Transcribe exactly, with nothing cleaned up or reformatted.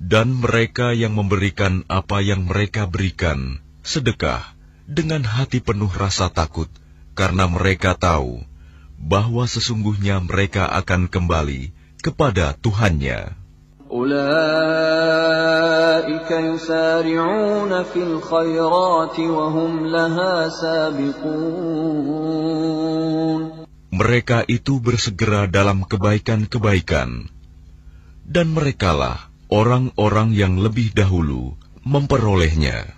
Dan mereka yang memberikan apa yang mereka berikan, sedekah, dengan hati penuh rasa takut, karena mereka tahu bahwa sesungguhnya mereka akan kembali kepada Tuhannya. أولئك يسارعون في الخيرات وهم لها سابقون. Mereka itu bersegera dalam kebaikan-kebaikan, dan merekalah orang-orang yang lebih dahulu memperolehnya.